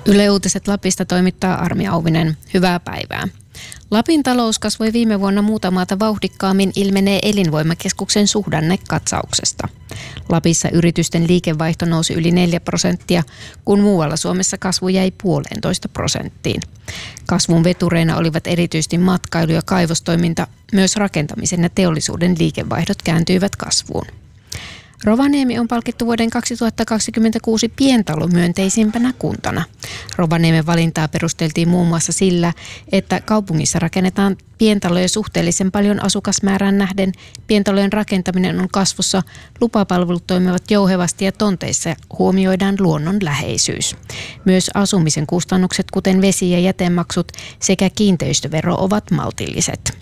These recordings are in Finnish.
Yle Uutiset Lapista toimittaa Armi Auvinen. Hyvää päivää. Lapin talous kasvoi viime vuonna muuta maata vauhdikkaammin ilmenee Elinvoimakeskuksen suhdannekatsauksesta. Lapissa yritysten liikevaihto nousi yli 4%, kun muualla Suomessa kasvu jäi 1,5%. Kasvun vetureina olivat erityisesti matkailu- ja kaivostoiminta, myös rakentamisen ja teollisuuden liikevaihdot kääntyivät kasvuun. Rovaniemi on palkittu vuoden 2026 pientalomyönteisimpänä kuntana. Rovaniemen valintaa perusteltiin muun muassa sillä, että kaupungissa rakennetaan pientaloja suhteellisen paljon asukasmäärään nähden. Pientalojen rakentaminen on kasvussa, lupapalvelut toimivat jouhevasti ja tonteissa huomioidaan luonnonläheisyys. Myös asumisen kustannukset, kuten vesi- ja jätemaksut sekä kiinteistövero, ovat maltilliset.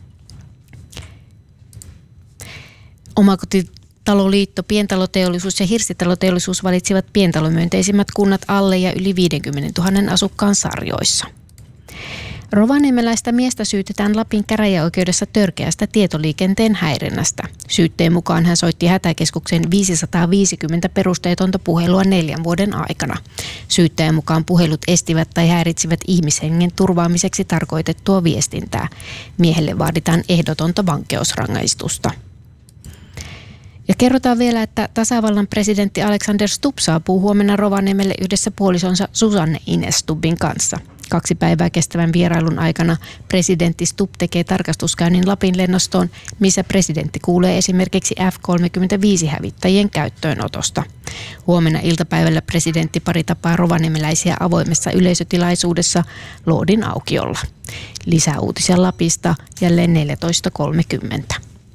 Taloliitto, pientaloteollisuus ja hirsitaloteollisuus valitsivat pientalomyönteisimmät kunnat alle ja yli 50 000 asukkaan sarjoissa. Rovaniemeläistä miestä syytetään Lapin käräjäoikeudessa törkeästä tietoliikenteen häirinnästä. Syytteen mukaan hän soitti hätäkeskukseen 550 perusteetonta puhelua 4 vuoden aikana. Syyttäjän mukaan puhelut estivät tai häiritsivät ihmishengen turvaamiseksi tarkoitettua viestintää. Miehelle vaaditaan ehdotonta vankeusrangaistusta. Ja kerrotaan vielä, että tasavallan presidentti Alexander Stubb saapuu huomenna Rovaniemelle yhdessä puolisonsa Susanne Ines Stubbin kanssa. 2 päivää kestävän vierailun aikana presidentti Stubb tekee tarkastuskäynnin Lapin lennostoon, missä presidentti kuulee esimerkiksi F-35-hävittäjien käyttöönotosta. Huomenna iltapäivällä presidentti pari tapaa rovaniemeläisiä avoimessa yleisötilaisuudessa Loodin aukiolla. Lisää uutisia Lapista jälleen 14.30.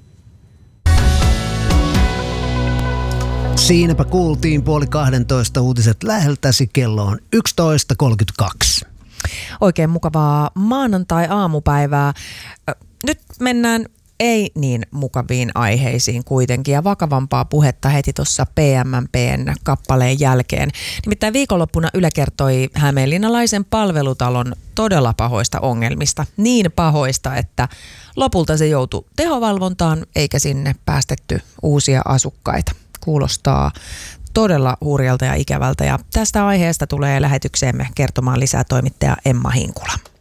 Siinäpä kuultiin 11:30 uutiset läheltäsi, kello on 11.32. Oikein mukavaa maanantai-aamupäivää. Nyt mennään ei niin mukaviin aiheisiin kuitenkin ja vakavampaa puhetta heti tuossa PMMP:n kappaleen jälkeen. Nimittäin viikonloppuna Yle kertoi hämeenlinnalaisen palvelutalon todella pahoista ongelmista. Niin pahoista, että lopulta se joutui tehovalvontaan eikä sinne päästetty uusia asukkaita. Kuulostaa todella hurjalta ja ikävältä ja tästä aiheesta tulee lähetykseemme kertomaan lisää toimittaja Emma Hinkula.